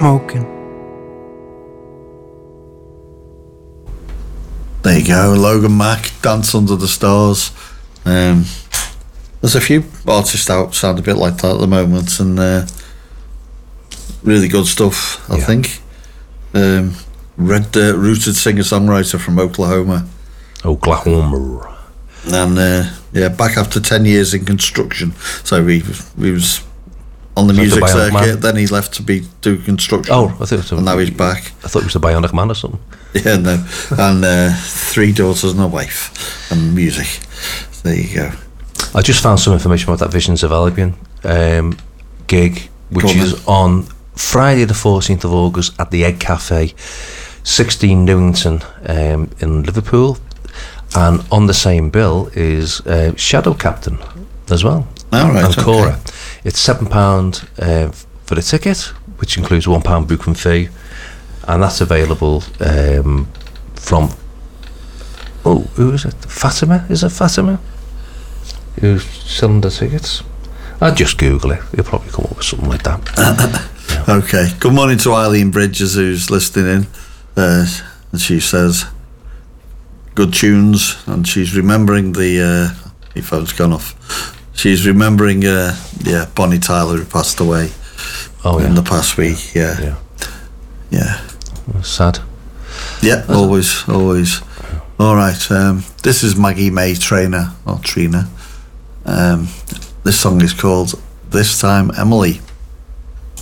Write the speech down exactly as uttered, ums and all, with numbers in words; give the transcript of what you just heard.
smoking. There you go, Logan Mack, Dance Under the Stars. Um, there's a few artists out sound a bit like that at the moment, and uh, really good stuff, I yeah. think. Um, Red Dirt rooted singer-songwriter from Oklahoma. Oklahoma. And uh, yeah, back after ten years in construction. So he, he was on the music circuit, man. Then he left to be do construction. Oh, I thought it was a, and now he's back. I thought he was a Bionic Man or something. Yeah, no. And uh, three daughters and a wife, and music. There you go. I just found some information about that Visions of Albion um, gig, which on, is then. on Friday the fourteenth of August at the Egg Cafe, sixteen Newington um, in Liverpool. And on the same bill is uh, Shadow Captain as well. All right, and Cora. Okay. It's seven pounds uh, for the ticket, which includes a one pound booking fee. And that's available um, from, oh, who is it? Fatima? Is it Fatima? Who's selling the tickets? I'll just Google it. You'll probably come up with something like that. Yeah. Okay. Good morning to Eileen Bridges, who's listening in. Uh, and she says, good tunes. And she's remembering the, uh, your phone's gone off. She's remembering, uh, yeah, Bonnie Tyler, who passed away oh, yeah. in the past week. Yeah. Yeah. Yeah. Sad. Yeah, always, always. All right, um, this is Maggie May Trainer, or Trina. Um, this song is called This Time Emily.